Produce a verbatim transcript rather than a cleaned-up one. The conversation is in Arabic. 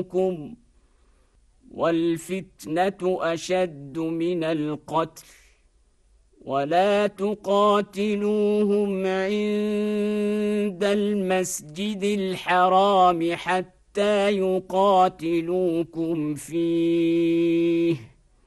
يقاتلوكم والفتنة أشد من القتل ولا تقاتلوهم عند المسجد الحرام حتى يقاتلوكم فيه